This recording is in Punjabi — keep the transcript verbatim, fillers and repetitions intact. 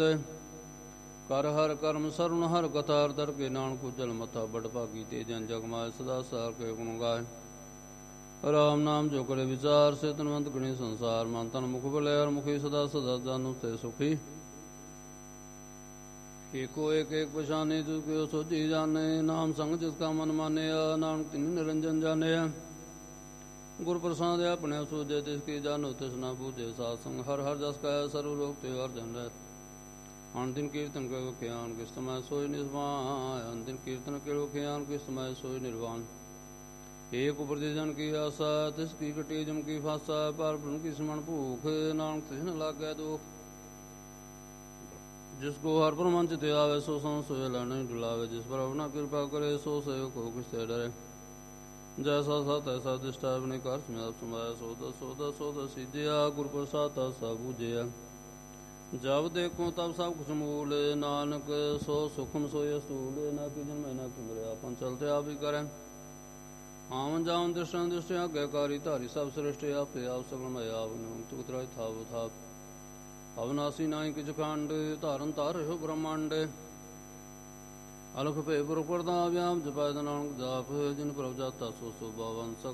ਕਰ ਹਰ ਕਰਮ ਸਰੁਣ ਹਰ ਕਥਾ ਦਰ ਕੇ ਨਾਨਕ ਉਜਲ ਮਥਾ ਬੜ ਭਾਗੀ ਤੇ ਜਨ ਜਗ ਮਾਇ ਸਦਾ ਸਾਰ ਕੇ ਗੁਣ ਗਾਏ। ਰਾਮ ਨਾਮ ਜੋ ਕਰੇ ਵਿਚਾਰ ਸੇ ਤਨਵੰਤ ਗਣੀ ਸੰਸਾਰ ਮਨ ਤਨ ਮੁਖ ਬਲੇ ਹਰ ਮੁਖੀ ਸਦਾ ਸਦਾ ਜਾਨੁ ਤੇ ਸੁਖੀ। ਏਕੋ ਏਕ ਏਕ ਪਛਾਨੇ ਤਿਸ ਕਿਉ ਸੋਝੀ ਜਾਣੇ ਨਾਮ ਸੰਗ ਜਿਸ ਕਾ ਮਨ ਮਾਨਿਆ ਨਾਨਕ ਤਿਨ ਨਿਰੰਜਨ ਜਾਣਿਆ। ਗੁਰ ਪ੍ਰਸਾਦਿ ਆਪਣੇ ਸੂਝੇ ਤਿਸ ਕੀ ਜਾਨੋ ਤਿਸ ਨਾ ਬੂਝੇ ਸਾਧ ਸੰਗ ਹਰ ਹਰ ਜਸ ਕਾ ਸਰਵ ਲੋਕ ਤੇ ਹਰ ਜਨ ਰਹਿ। ਅਨ ਦਿਨ ਕੀਰਤਨ ਕਰੋ ਖਿਆਨ ਕਿਸ ਸਮੈ ਸੋਈ ਨਿਰਵਾਣ ਅਨ ਦਿਨ ਕੀਰਤਨ ਕਰੋ ਖਿਆਨ ਕਿਸ ਸਮੈ ਸੋਈ ਨਿਰਵਾਣ। ਏਕ ਉਪਰਜੇ ਜਨ ਕੀ ਆਸਾ ਤਿਸ ਕੀ ਕਟੀ ਜਮ ਕੀ ਫਾਸਾ ਪਰ ਬ੍ਰਹਮ ਕੀ ਸਮਣ ਭੂਖ ਨਾਨਕ ਤਿਸ ਨ ਲਾਗੈ ਦੁਖ। ਜਿਸ ਕੋ ਹਰ ਪਰ ਮਨ ਚਿਤ ਆਵੇ ਸੋ ਸੰ ਸੋਇ ਲੈ ਨਹੀਂ ਡੁਲਾਵੇ ਜਿਸ ਪਰ ਆਪਣਾ ਕਿਰਪਾ ਕਰੇ ਸੋ ਸੇਵ ਕੋ ਕਿਸ ਤੇ ਡਰੇ। ਜੈਸਾ ਸਤ ਐਸਾ ਦਿਸ਼ਟਾ ਆਪਣੇ ਘਰ ਸਮਿਆ ਸਮਾਇਆ ਸੋਦਾ ਸੋਦਾ ਸੋਦਾ ਸੀਜਿਆ ਗੁਰ ਪ੍ਰਸਾਦ ਸਭ ਬੂਝਿਆ। ਜਬ ਦੇਖੋ ਤਬ ਸਭ ਕੁਛ ਮੂਲ ਨਾਨਕ ਸੋ ਸੁਖਮ ਸੋਇ ਅਸੂਲ ਨਾ ਕੀ ਜਨਮੈ ਨਾ ਕੀ ਮਰਿਆ ਆਪਨ ਚਲਤੇ ਆਪ ਹੀ ਕਰੈ। ਆਵਨ ਜਾਵਨ ਦ੍ਰਿਸ਼ਨ ਦ੍ਰਿਸ਼ਟਿ ਆਗਿਆਕਾਰੀ ਧਾਰੀ ਸਭ ਸ੍ਰਿਸ਼ਟਿ ਆਪੇ ਆਪ ਸਗਲ ਮੈਂ ਆਵ ਤੁਕ ਤਰਾਇ ਥਾਵ ਥਾਪ। ਅਵਨਾਸੀ ਨਾਹੀ ਕਿਛ ਖੰਡ ਧਾਰਨ ਧਾਰ ਰਹਿਓ ਬ੍ਰਹਮੰਡ। ਅਲਖ ਭੇ ਪੁਰਖ ਪ੍ਰਤਾਪ ਜਪੈ ਨਾਨਕ ਜਾਪ ਜਿਨ ਪ੍ਰਭ ਜਾਤਾ ਸੋ ਸੋ ਬਾਵਨ।